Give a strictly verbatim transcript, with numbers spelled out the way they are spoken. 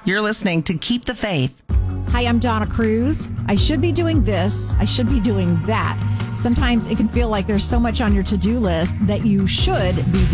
You're listening to Keep the Faith. Hi, I'm Donna Cruz. I should be doing this. I should be doing that. Sometimes it can feel like there's so much on your to-do list that you should be